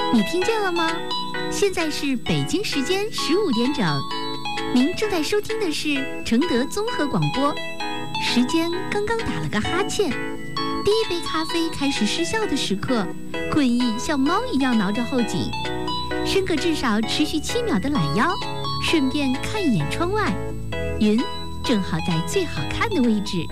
你听见了吗？现在是北京时间15点整，您正在收听的是承德综合广播。时间刚刚打了个哈欠，第一杯咖啡开始失效的时刻，困意像猫一样挠着后颈，伸个至少持续7秒的懒腰，顺便看一眼窗外，云正好在最好看的位置。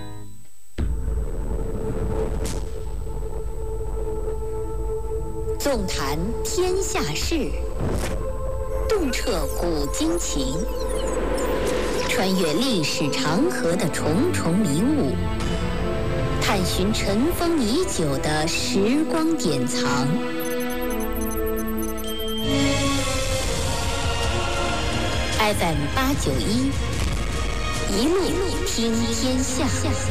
纵谈天下事，洞彻古今情，穿越历史长河的重重迷雾，探寻尘封已久的时光典藏。FM 891，一路听天下。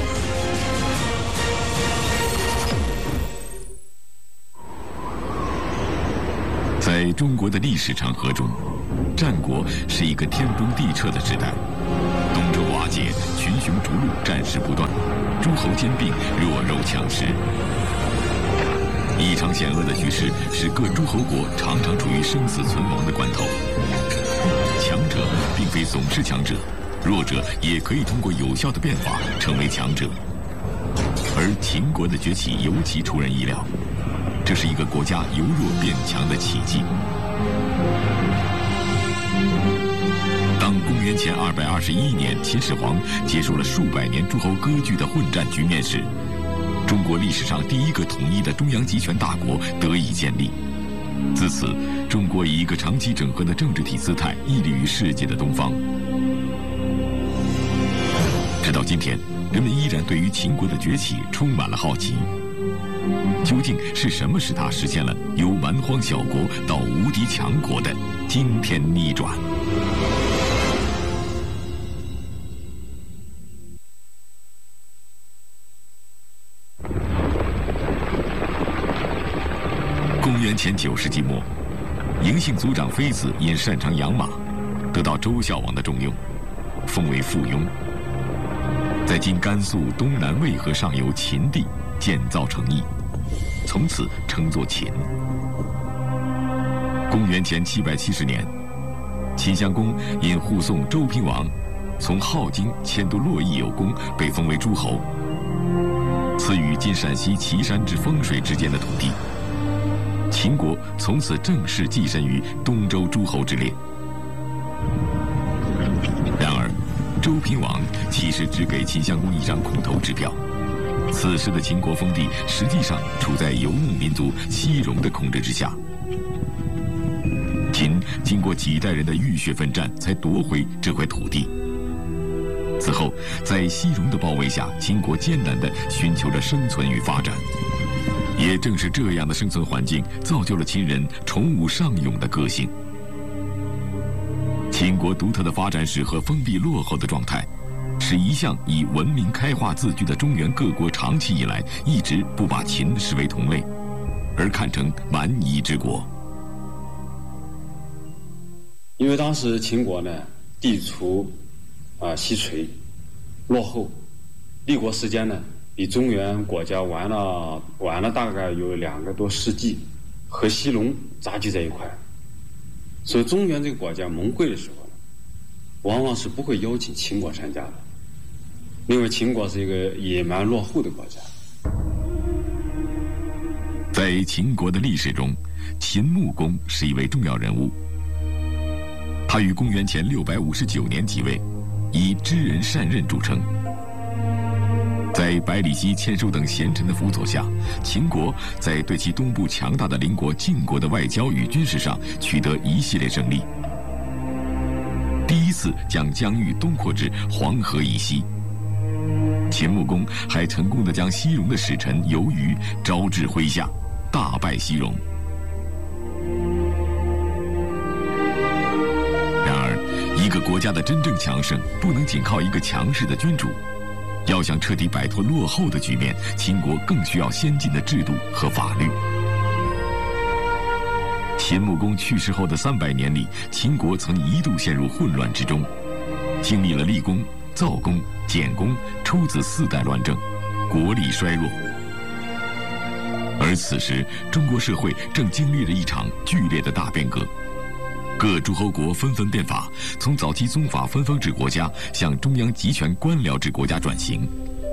在中国的历史长河中，战国是一个天崩地彻的时代，东周瓦解，群雄逐鹿，战事不断，诸侯兼并，弱肉强食。异常险恶的局势使各诸侯国常常处于生死存亡的关头。强者并非总是强者，弱者也可以通过有效的变法成为强者。而秦国的崛起尤其出人意料。这是一个国家由弱变强的奇迹。当公元前221年秦始皇结束了数百年诸侯割据的混战局面时，中国历史上第一个统一的中央集权大国得以建立。自此，中国以一个长期整合的政治体姿态屹立于世界的东方。直到今天，人们依然对于秦国的崛起充满了好奇。究竟是什么使他实现了由蛮荒小国到无敌强国的惊天逆转？公元前9世纪末，嬴姓族长妃子因擅长养马，得到周孝王的重用，封为附庸，在今甘肃东南渭河上游秦地建造城邑，从此称作秦。公元前770年，秦襄公因护送周平王从镐京迁都洛邑有功，被封为诸侯，赐予今陕西岐山至丰水之间的土地。秦国从此正式跻身于东周诸侯之列。然而，周平王其实只给秦襄公一张空头支票。此时的秦国封地实际上处在游牧民族西戎的控制之下。秦经过几代人的浴血奋战，才夺回这块土地。此后，在西戎的包围下，秦国艰难地寻求着生存与发展。也正是这样的生存环境，造就了秦人崇武尚勇的个性。秦国独特的发展史和封闭落后的状态，使一向以文明开化自居的中原各国长期以来一直不把秦视为同类，而看成蛮夷之国。 因为当时秦国呢地处西陲，落后，立国时间呢比中原国家晚了大概有2个多世纪，和西戎杂居在一块，所以中原这个国家盟会的时候呢，往往是不会邀请秦国参加的。因为秦国是一个野蛮落后的国家。 在秦国的历史中，秦穆公是一位重要人物。他于公元前659年即位，以知人善任著称。在百里奚、千收等贤臣的辅佐下，秦国在对其东部强大的邻国晋国的外交与军事上取得一系列胜利。第一次将疆域东扩至黄河以西。秦穆公还成功地将西戎的使臣游于招至麾下，大败西戎。然而，一个国家的真正强盛，不能仅靠一个强势的君主。要想彻底摆脱落后的局面，秦国更需要先进的制度和法律。秦穆公去世后的300年里，秦国曾一度陷入混乱之中，经历了厉公、躁公、简公、出子4代乱政，国力衰弱。而此时，中国社会正经历了一场剧烈的大变革，各诸侯国纷纷变法，从早期宗法分封制国家向中央集权官僚制国家转型。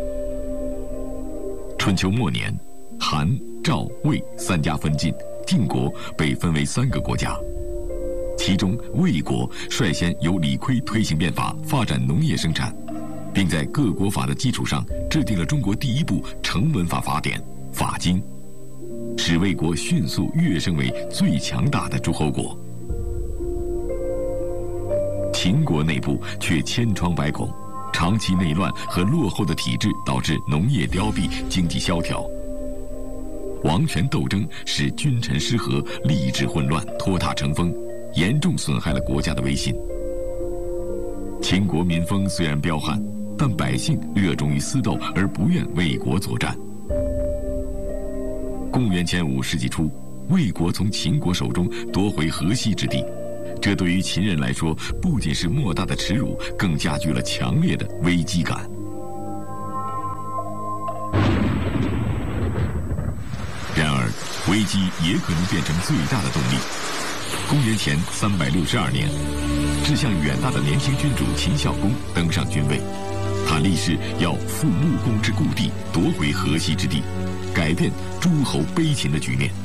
春秋末年，韩、赵、魏三家分晋，晋国被分为3个国家。其中，魏国率先由李悝推行变法，发展农业生产，并在各国法的基础上制定了中国第一部成文法法典《法经》，使魏国迅速跃升为最强大的诸侯国。秦国内部却千疮百孔，长期内乱和落后的体制导致农业凋敝、经济萧条。王权斗争使君臣失和、吏治混乱、拖沓成风，严重损害了国家的威信。秦国民风虽然彪悍，但百姓热衷于私斗而不愿为国作战。公元前5世纪初，魏国从秦国手中夺回河西之地，这对于秦人来说不仅是莫大的耻辱，更加剧了强烈的危机感。然而，危机也可能变成最大的动力。公元前362年，志向远大的年轻君主秦孝公登上君位，他立誓要复穆公之故地，夺回河西之地，改变诸侯卑秦的局面。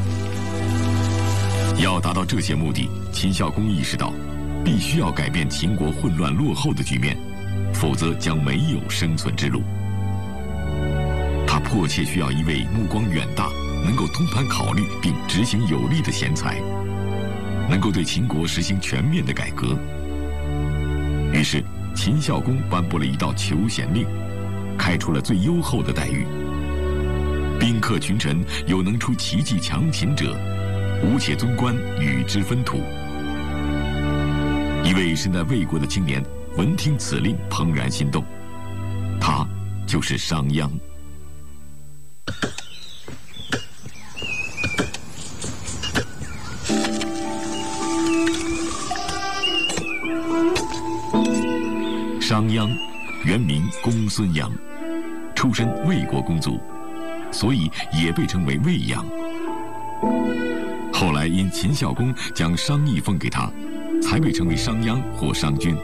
要达到这些目的，秦孝公意识到，必须要改变秦国混乱落后的局面，否则将没有生存之路。他迫切需要一位目光远大、能够通盘考虑并执行有力的贤才，能够对秦国实行全面的改革。于是，秦孝公颁布了一道求贤令，开出了最优厚的待遇：宾客群臣有能出奇迹强秦者，吾且尊官与之分土。一位身在魏国的青年闻听此令，怦然心动，他就是商鞅。商鞅，原名公孙鞅，出身魏国公族，所以也被称为魏鞅。后来因秦孝公将商邑封给他，才被称为商鞅或商君。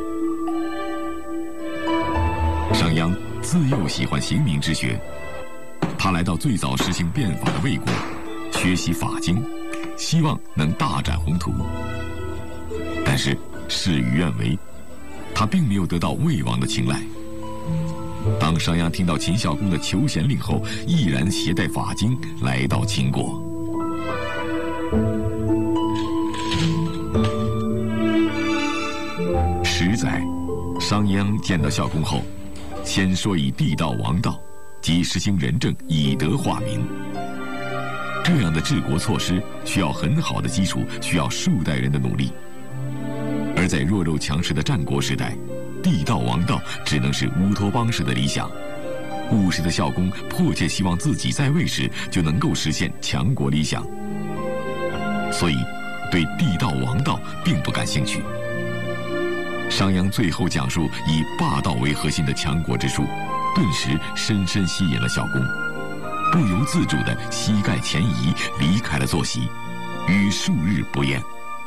商鞅自幼喜欢刑名之学，他来到最早实行变法的魏国，学习法经，希望能大展宏图。但是事与愿违，他并没有得到魏王的青睐。当商鞅听到秦孝公的求贤令后，毅然携带法经来到秦国。10载，商鞅见到孝公后，先说以地道王道，即实行仁政，以德化民。这样的治国措施需要很好的基础，需要数代人的努力。而在弱肉强食的战国时代，地道王道只能是乌托邦式的理想。务实的孝公迫切希望自己在位时就能够实现强国理想，所以对地道王道并不感兴趣。商鞅最后讲述以霸道为核心的强国之术，顿时深深吸引了孝公，不由自主地膝盖前移，离开了坐席，与数日不厌。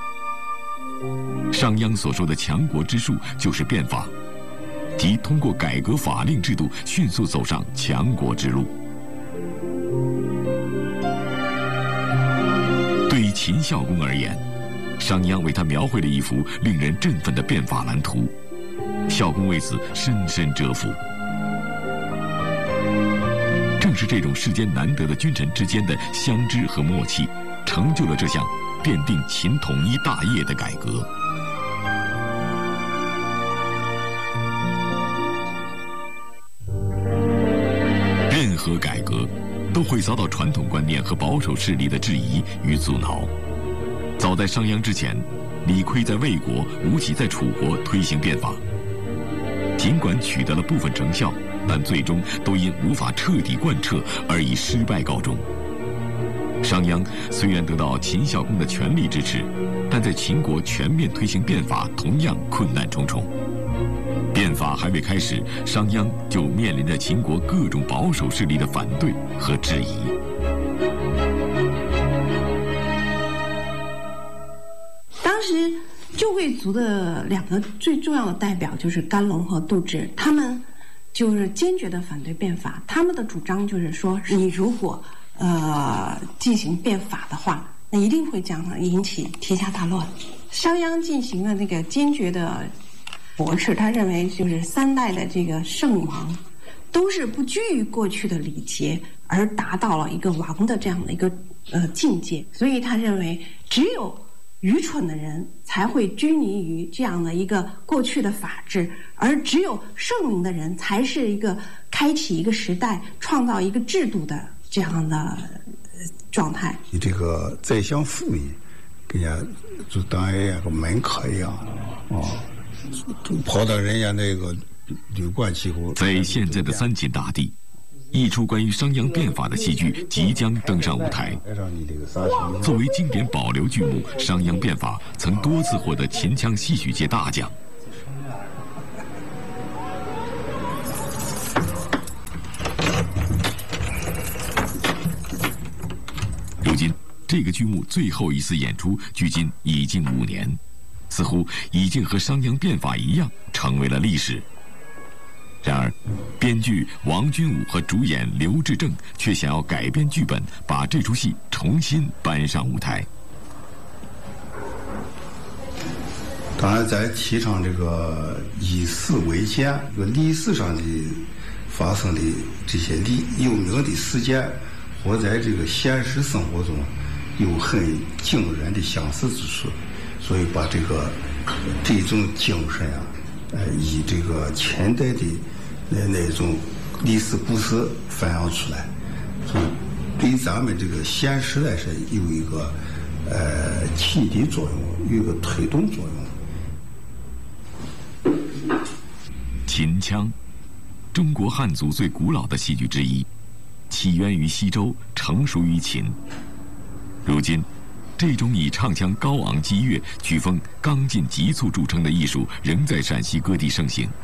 商鞅所说的强国之术就是变法，即通过改革法令制度迅速走上强国之路。对于秦孝公而言，商鞅为他描绘了一幅令人振奋的变法蓝图，孝公为此深深折服。正是这种世间难得的君臣之间的相知和默契，成就了这项奠定秦统一大业的改革。任何改革都会遭到传统观念和保守势力的质疑与阻挠。早在商鞅之前，李悝在魏国，吴起在楚国推行变法，尽管取得了部分成效，但最终都因无法彻底贯彻而以失败告终。商鞅虽然得到秦孝公的全力支持，但在秦国全面推行变法同样困难重重。变法还未开始，商鞅就面临着秦国各种保守势力的反对和质疑。 贵族的两个最重要的代表就是甘龙和杜挚，他们就是坚决的反对变法。他们的主张就是说，你如果进行变法的话，那一定会引起天下大乱。商鞅进行了那个坚决的驳斥，他认为就是3代的这个圣王都是不拘于过去的礼节，而达到了一个王的这样的一个境界，所以他认为只有愚蠢的人才会拘泥于这样的一个过去的法治，而只有圣明的人才是一个开启一个时代、创造一个制度的这样的状态。 你这个宰相府里，跟人家就当一个门客一样跑到人家那个旅馆去后， 在现在的三秦大地，一出关于商鞅变法的戏剧即将登上舞台。作为经典保留剧目，《商鞅变法》曾多次获得秦腔戏曲界大奖。如今，这个剧目最后一次演出距今已经5年，似乎已经和商鞅变法一样成为了历史。然而，编剧王君武和主演刘志正却想要改编剧本，把这出戏重新搬上舞台。 当然，在提倡这个以史为鉴，这个历史上的发生的这些有名的事件，或在这个现实生活中有很惊人的相似之处，所以把这种精神以这个前代的那种历史故事翻扬出来，所以对咱们这个现实来说有一个启迪作用，有一个推动作用。 秦腔，中国汉族最古老的戏剧之一，起源于西周，成熟于秦。如今，这种以唱腔高昂激越、曲风刚劲急促著称的艺术，仍在陕西各地盛行。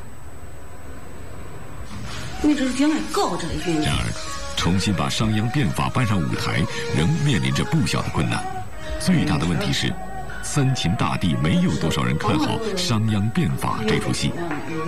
然而，重新把商鞅变法搬上舞台，仍面临着不小的困难。最大的问题是，三秦大地没有多少人看好《商鞅变法》这出戏。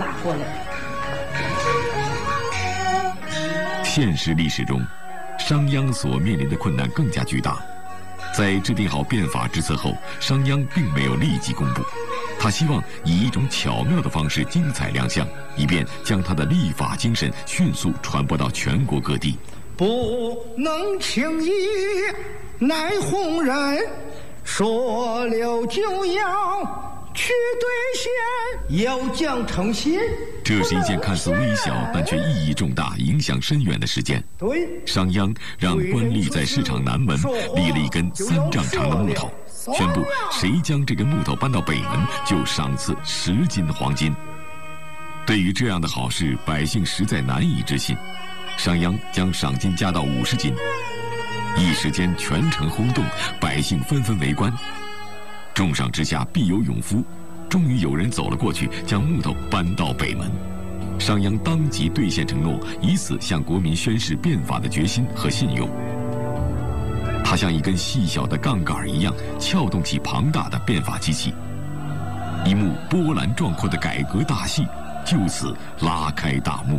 现实历史中，商鞅所面临的困难更加巨大。在制定好变法之策后，商鞅并没有立即公布，他希望以一种巧妙的方式精彩亮相，以便将他的立法精神迅速传播到全国各地。 不能轻易奈红人，说了就要去兑现，要讲诚信。 这是一件看似微小但却意义重大、影响深远的事件。商鞅让官吏在市场南门立了一根3丈长的木头，宣布谁将这根木头搬到北门，就赏赐10斤黄金。对于这样的好事，百姓实在难以置信。商鞅将赏金加到50斤，一时间全城轰动，百姓纷纷围观。重赏之下必有勇夫，终于有人走了过去，将木头搬到北门。商鞅当即兑现承诺，以此向国民宣示变法的决心和信用。他像一根细小的杠杆一样，撬动起庞大的变法机器，一幕波澜壮阔的改革大戏就此拉开大幕。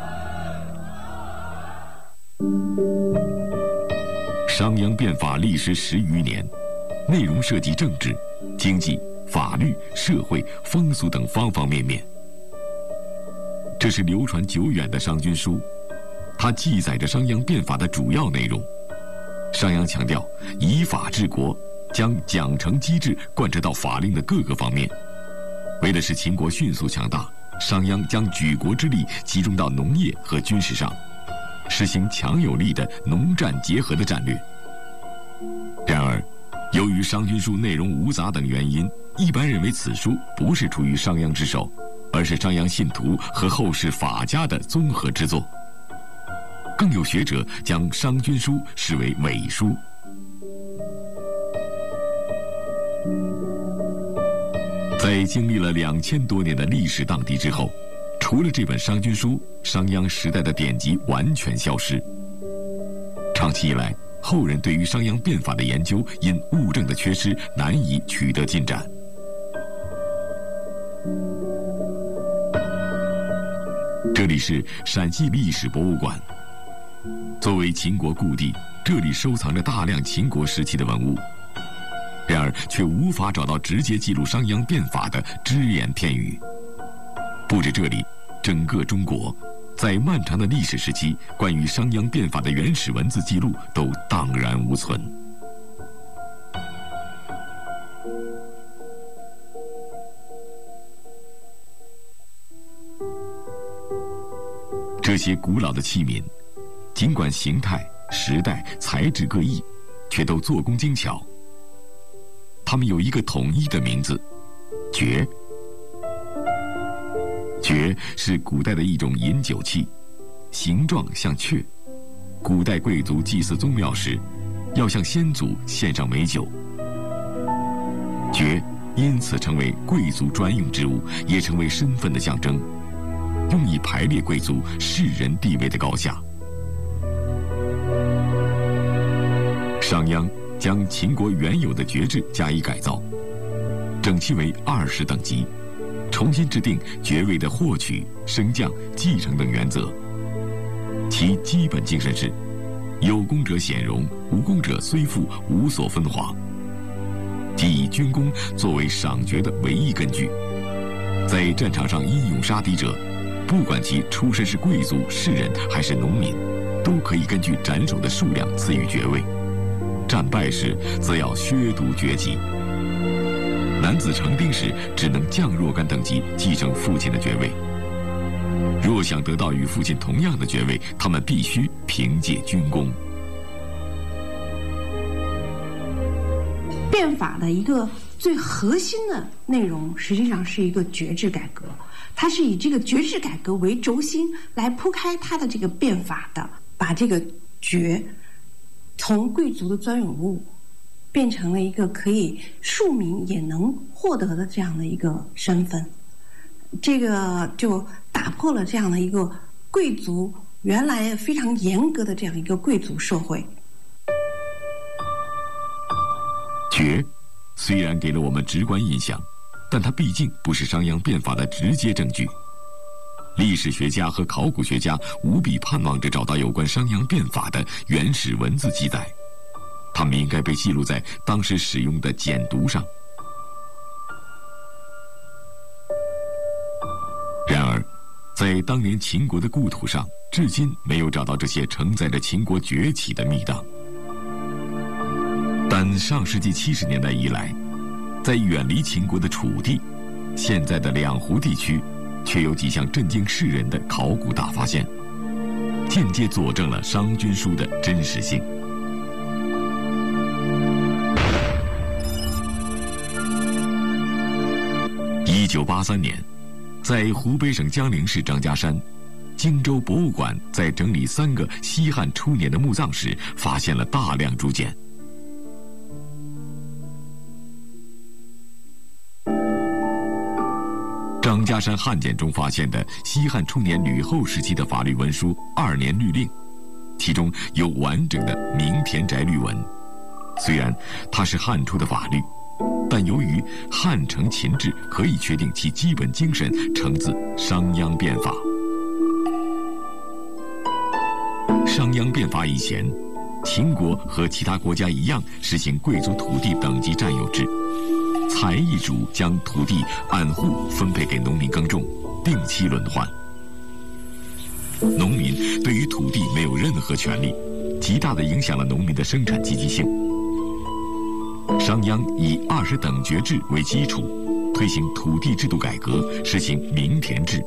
商鞅变法历时10余年，内容涉及政治、经济、法律、社会、风俗等方方面面。这是流传久远的商君书，它记载着商鞅变法的主要内容。商鞅强调以法治国，将奖惩机制贯彻到法令的各个方面。为的是秦国迅速强大，商鞅将举国之力集中到农业和军事上，实行强有力的农战结合的战略。然而，由于商君书内容芜杂等原因，一般认为此书不是出于商鞅之手，而是商鞅信徒和后世法家的综合之作。更有学者将商君书视为伪书。在经历了2000多年的历史荡涤之后，除了这本商君书，商鞅时代的典籍完全消失。长期以来，后人对于商鞅变法的研究因物证的缺失难以取得进展。 这里是陕西历史博物馆。作为秦国故地，这里收藏着大量秦国时期的文物，然而却无法找到直接记录商鞅变法的只言片语。不止这里，整个中国在漫长的历史时期，关于商鞅变法的原始文字记录都荡然无存。这些古老的器皿，尽管形态、时代、材质各异，却都做工精巧。它们有一个统一的名字——爵。爵是古代的一种饮酒器，形状像雀。古代贵族祭祀宗庙时，要向先祖献上美酒。爵因此成为贵族专用之物，也成为身份的象征，用以排列贵族世人地位的高下。商鞅将秦国原有的爵制加以改造，整其为20等级，重新制定爵位的获取、升降、继承等原则。其基本精神是：有功者显荣，无功者虽富，无所分华。即以军功作为赏爵的唯一根据。在战场上英勇杀敌者，不管其出身是贵族、士人还是农民，都可以根据斩首的数量赐予爵位。战败时，则要削夺爵籍。男子成丁时，只能降若干等级继承父亲的爵位。若想得到与父亲同样的爵位，他们必须凭借军功。 变法的一个最核心的内容，实际上是一个爵制改革。它是以这个爵制改革为轴心来铺开它的这个变法的，把这个爵从贵族的专有物变成了一个可以庶民也能获得的这样的一个身份。这个就打破了这样的一个贵族原来非常严格的这样一个贵族社会。 爵虽然给了我们直观印象，但它毕竟不是商鞅变法的直接证据。历史学家和考古学家无比盼望着找到有关商鞅变法的原始文字记载，它们应该被记录在当时使用的简牍上。然而，在当年秦国的故土上，至今没有找到这些承载着秦国崛起的密档。但上世纪70年代以来，在远离秦国的楚地，现在的两湖地区，却有几项震惊世人的考古大发现，间接佐证了商君书的真实性。1983年，在湖北省江陵市张家山，荆州博物馆在整理3个西汉初年的墓葬时，发现了大量竹简。张家山汉简中发现的西汉初年吕后时期的法律文书2年律令，其中有完整的明田宅律文。虽然它是汉初的法律，但由于汉承秦制，可以确定其基本精神承自商鞅变法。商鞅变法以前，秦国和其他国家一样实行贵族土地等级占有制。采邑主将土地按户分配给农民耕种，定期轮换。农民对于土地没有任何权利，极大地影响了农民的生产积极性。商鞅以20等爵制为基础，推行土地制度改革，实行明田制。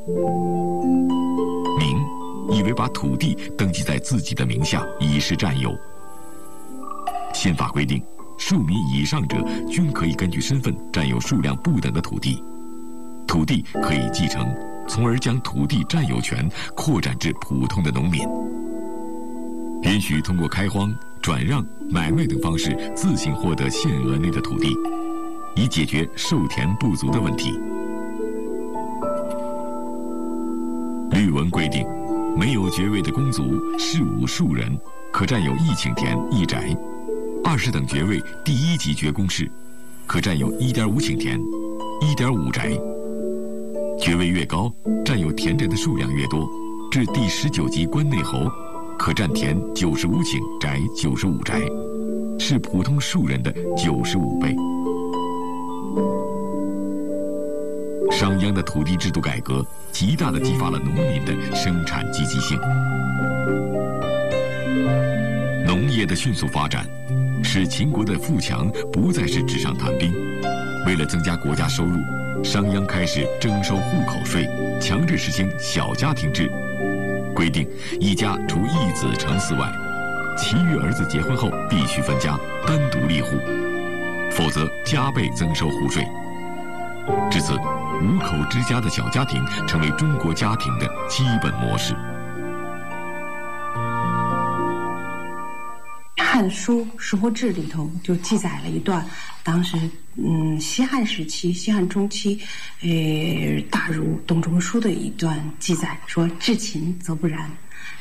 明意为把土地登记在自己的名下，以示占有。宪法规定，庶民以上者均可以根据身份占有数量不等的土地，土地可以继承，从而将土地占有权扩展至普通的农民。允许通过开荒、转让、买卖等方式自行获得限额内的土地，以解决授田不足的问题。律文规定，没有爵位的公族士武庶人可占有1顷田1宅，20等爵位第1级爵公士可占有1.5顷田、1.5宅、 爵位越高，占有田宅的数量越多，至第19级关内侯，可占田95顷，宅95宅，是普通庶人的95倍。商鞅的土地制度改革，极大地激发了农民的生产积极性。农业的迅速发展，使秦国的富强不再是纸上谈兵。为了增加国家收入，商鞅开始征收户口税，强制实行小家庭制，规定一家除一子承嗣外，其余儿子结婚后必须分家，单独立户，否则加倍增收户税。至此，5口之家的小家庭成为中国家庭的基本模式。 《汉书·石国志》里头就记载了一段，当时西汉时期、西汉中期，大儒董仲舒的一段记载，说：“至秦则不然。”